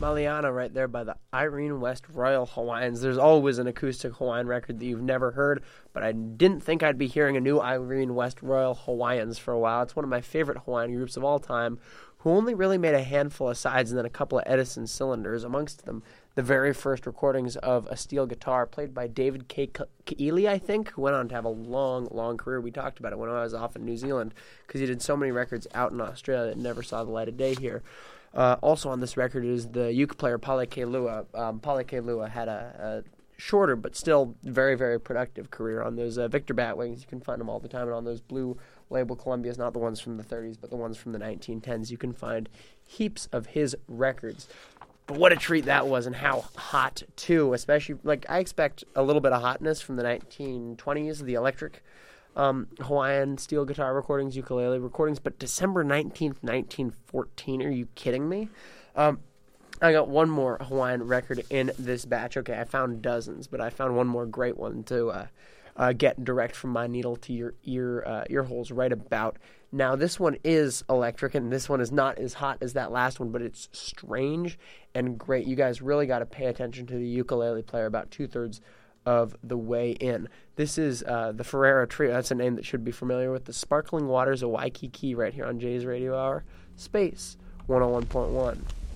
Maliana right there by the Irene West Royal Hawaiians. There's always an acoustic Hawaiian record that you've never heard, but I didn't think I'd be hearing a new Irene West Royal Hawaiians for a while. It's one of my favorite Hawaiian groups of all time, who only really made a handful of sides and then a couple of Edison cylinders, amongst them the very first recordings of a steel guitar played by David K. Keeley, I think, who went on to have a long, long career. We talked about it when I was off in New Zealand because he did so many records out in Australia that never saw the light of day here. Also on this record is the uke player Pale Kailua. Pale Kailua had a shorter but still very, very productive career on those Victor Batwings. You can find them all the time, and on those blue label Columbias, not the ones from the 30s, but the ones from the 1910s. You can find heaps of his records. But what a treat that was, and how hot, too, especially, like, I expect a little bit of hotness from the 1920s, the electric Hawaiian steel guitar recordings, ukulele recordings, but December 19th, 1914, are you kidding me? I got one more Hawaiian record in this batch. Okay, I found dozens, but I found one more great one to get direct from my needle to your ear holes right about now. This one is electric, and this one is not as hot as that last one, but it's strange and great. You guys really got to pay attention to the ukulele player about 2/3 of the way in. This is the Ferreira Trio. That's a name that should be familiar with. The Sparkling Waters of Waikiki right here on Jay's Radio Hour. Space 101.1.